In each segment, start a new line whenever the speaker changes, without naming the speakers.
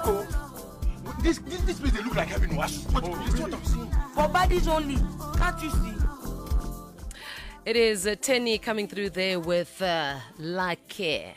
Wasco. This place they look like having Wasco. But this is what I'm seeing.
For bodies only. Can't you see?
It is Tenny coming through there with Like Care.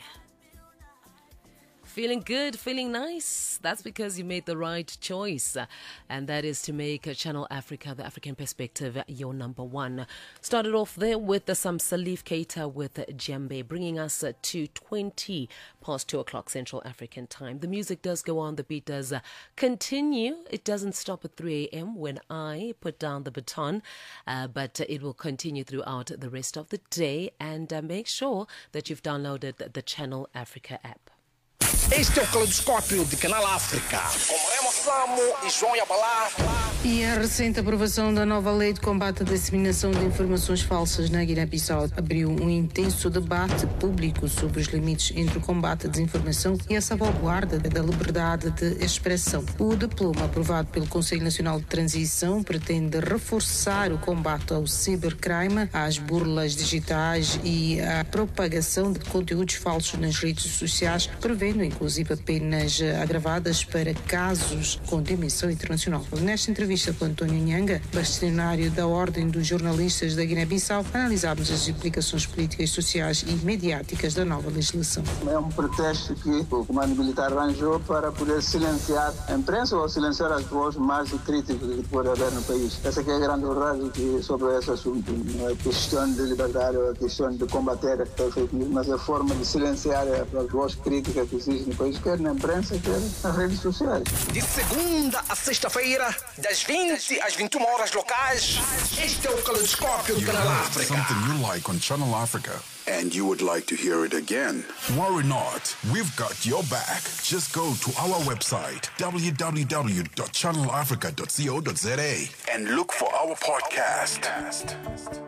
Feeling good, feeling nice? That's because you made the right choice. And that is to make Channel Africa, the African perspective, your number one. Started off there with some Salif Keita with Djembe, bringing us to 20 past 2 o'clock Central African time. The music does go on, the beat does continue. It doesn't stop at 3 a.m. when I put down the baton, but it will continue throughout the rest of the day. And make sure that you've downloaded the Channel Africa app.
Este é o Caleidoscópio de Canal África, com Remo Samo e João Yabalá.
E a recente aprovação da nova lei de combate à disseminação de informações falsas na Guiné-Bissau abriu um intenso debate público sobre os limites entre o combate à desinformação e a salvaguarda da liberdade de expressão. O diploma aprovado pelo Conselho Nacional de Transição pretende reforçar o combate ao cibercrime, às burlas digitais e à propagação de conteúdos falsos nas redes sociais, prevendo inclusive penas agravadas para casos com dimensão internacional. Nesta entrevista com António Nhanga, bastonário da Ordem dos Jornalistas da Guiné-Bissau, analisámos as implicações políticas, sociais e mediáticas da nova legislação.
É um pretexto que o comando militar arranjou para poder silenciar a imprensa ou silenciar as vozes mais críticas que pode haver no país. Essa que é a grande verdade sobre esse assunto. Não é questão de liberdade, é questão de combater a fake news, mas é a forma de silenciar as vozes críticas que existem no país, quer na imprensa, quer nas redes sociais.
De segunda a sexta-feira, das 20 às 21 horas locais, este é o Caleidoscópio do Canal África.
Something you like on Channel Africa, and you would like to hear it again. Worry not, we've got your back. Just go to our website, www.channelafrica.co.za, and look for our podcast.